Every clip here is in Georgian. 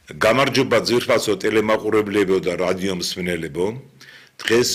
გამარჯობა ძვირფასო ტელემაყურებლებო და რადიო მსმენელებო. დღეს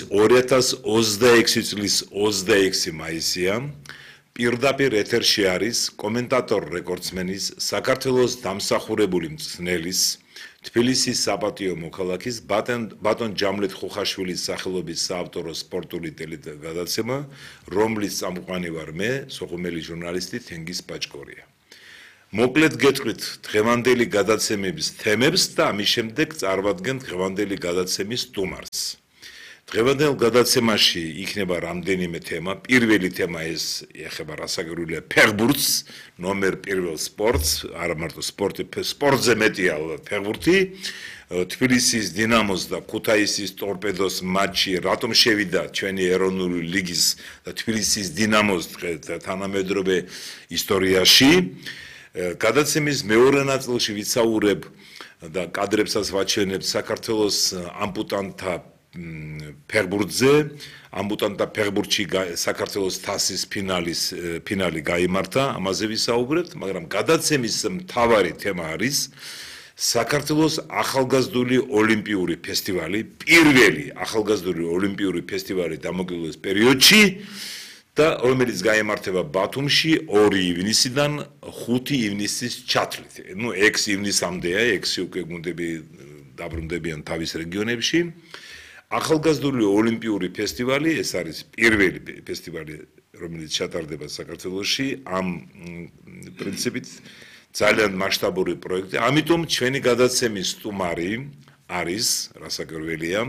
2026 წლის 26 მაისია. პირდაპირ ეთერში არის კომენტატორ რეკორდსმენის, საქართველოს დამსახურებული მწვრთნელის, თბილისის საპატიო მოქალაქის ბატონ ჯამლეთ ხუხაშვილის სახელობის საავტორო სპორტული ტელეგადაცემა, რომლის წამყვანი ვარ მე, სოხუმელი ჟურნალისტი თენგიზ ბაჭკორია. მოკლედ გეტყვით დღევანდელი გადაცემების თემებს და ამის შემდეგ წარვადგენთ დღევანდელი გადაცემის სტუმარს. დღევანდელ გადაცემაში იქნება რამდენიმე თემა. პირველი თემა ეს ეხება რასაკურველია ფეხბურთს, ნომერ პირველ სპორტს, არა მარტო სპორტზე მეტია ფეხბურთი. თბილისის დინამოს და ქუთაისის ტორპედოს მატჩი რატომ შევიდა ჩვენი ეროვნული ლიგის და თბილისის დინამოს თანამედროვე ისტორიაში. გადაცემის მეორე ნაწილში ვიცაურებ და კადრებსაც ვაჩვენებ საქართველოს ამპუტანტთა ფეხბურთზე. ამპუტანტთა ფეხბურთში საქართველოს თასის ფინალი გაიმართა, ამაზე ვისაუბრებთ, მაგრამ გადაცემის მთავარი თემა არის საქართველოს ახალგაზრდული ოლიმპიური ფესტივალი, პირველი ახალგაზრდული ოლიმპიური ფესტივალი დამოუკიდებელ პერიოდში. და რომელიც გაიმართება ბათუმში 2 ივნისიდან 5 ივნისის ჩათვლით. 6 ივნისამდეა, 6 უკვე გუნდები დაბრუნდებიან თავის რეგიონებში. ახალგაზრდული ოლიმპიური ფესტივალი, ეს არის პირველი ფესტივალი, რომელიც ჩატარდება საქართველოში, ამ პრინციპით ძალიან მასშტაბური პროექტი. ამიტომ ჩვენი გადაცემის სტუმარი არის რასაკურველია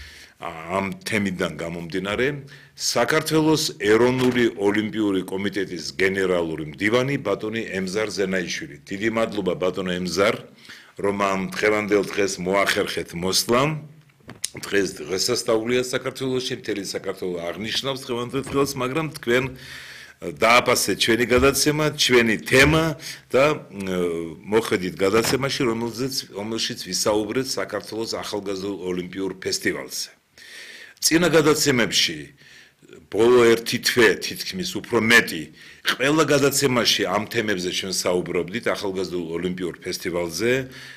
ამ თემიდან გამომდინარე საქართველოს ეროვნული ოლიმპიური კომიტეტის გენერალური მდივანი ბატონი ემზარ ზენაიშვილი. დიდი მადლობა ბატონო ემზარ, რომ ამ დღევანდელ დღეს მოახერხეთ მოსვლა. დღეს დღესასწაულია საქართველოში, მთელი საქართველო აღნიშნავს დღევანდელ დღეს, მაგრამ თქვენ დააფასეთ ჩვენი გადაცემა, ჩვენი თემა და მოხვედით გადაცემაში, რომელშიც ვისაუბრეთ საქართველოს ახალგაზრდულ ოლიმპიურ ფესტივალზე. წინა გადაცემებში ბოლო ერთი თვე თითქმის უფრო მეტი ყველა გადაცემაში ამ თემებზე ჩვენ საუბრობდით ახალგაზრდულ ოლიმპიურ ფესტივალზე.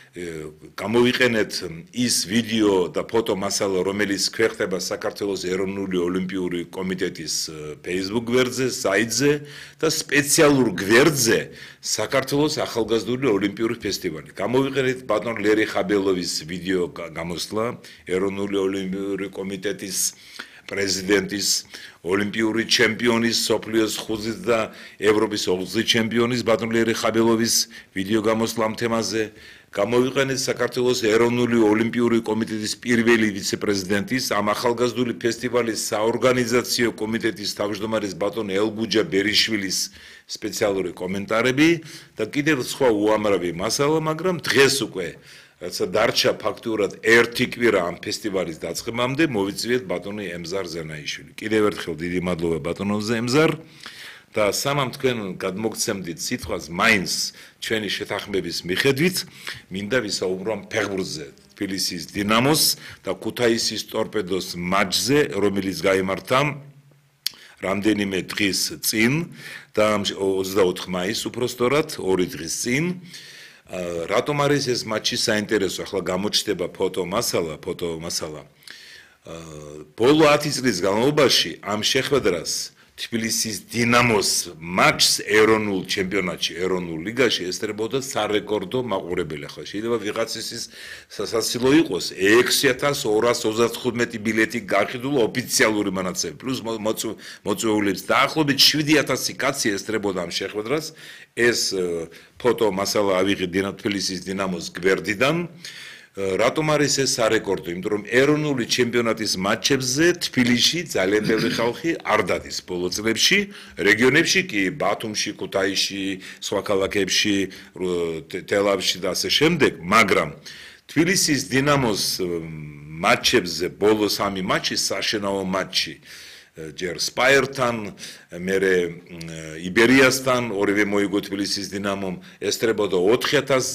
გამოვიყენეთ ის ვიდეო და ფოტო მასალა, რომელიც ქვეყნდება საქართველოს ეროვნული ოლიმპიური კომიტეტის Facebook გვერდზე, საიტზე და სპეციალურ გვერდზე საქართველოს ახალგაზრდული ოლიმპიური ფესტივალი. გამოვიყენეთ ბატონ ლერი ხაბელოვის ვიდეო გამოსვლა ეროვნული ოლიმპიური კომიტეტის პრეზიდენტის, ოლიმპიური ჩემპიონის, სოფლიოს ხუზის და ევროპის ოთხგზის ჩემპიონის ბატონ ლერი ხაბელოვის ვიდეო გამოსვლა ამ თემაზე. გამოვიყენეთ საქართველოს ეროვნული ოლიმპიური კომიტეტის პირველი ვიცე-პრეზიდენტის, ამ ახალგაზრდული ფესტივალის საორგანიზაციო კომიტეტის თავმჯდომარის ბატონ ელგუჯა ბერიშვილის სპეციალური კომენტარები და კიდევ სხვა უამრავი მასალა, მაგრამ დღეს უკვე რაცა დარჩა ფაქტურად ერთი კვირა ამ ფესტივალის დაწყებამდე, მოვიწვიეთ ბატონი ემზარ ზენაიშვილი. კიდევ ერთხელ დიდი მადლობა ბატონო ემზარ. და სანამ თქვენ გადმოგცემდით სიტყვას მაინც ჩვენი შეთანხმების მიხედვით, მინდა ვისაუბრო ამ ფეხბურთზე, თბილისის დინამოს და ქუთაისის ტორპედოს მატჩზე, რომელიც გაიმართა რამდენიმე დღის წინ და 24 მაისს უბრალოდ 2 დღის წინ. რატომ არის ეს მატჩი საინტერესო? ახლა გამოჩნდება ფოტო მასალა. ბოლო 10 წლის განმავლობაში ამ შეხვედრას თბილისის დინამოს მატჩს ეროვნულ ჩემპიონატში, ეროვნულ ლიგაში ესწრებოდა სარეკორდო მაყურებელი. ახლა შეიძლება ვიღაცის ის სასაცილო იყოს 6235 ბილეთი გაყიდულ ოფიციალური მონაცემები, პლუს მოწვეულებს დაახლოებით 7000 კაცი ესწრებოდა ამ შეხვედრას. ეს ფოტო მასალა ავიღე თბილისის დინამოს გვერდიდან. რატომ არის ეს სარეკორდო? იმიტომ რომ ეროვნული ჩემპიონატის მატჩებზე თბილისში ძალიან ბევრი ხალხი არ დადის ბოლო წლებში, რეგიონებში კი ბათუმში, ქუთაისში, სხვა ქალაქებში, თელავში და ასე შემდეგ, მაგრამ თბილისის დინამოს მატჩებზე ბოლო 3 მატჩი საშინაო მატჩი ჯერ სპაიერთან, მერე იბერიასთან, ორივე მოიგო თბილისის დინამომ, ესწრებოდა 4000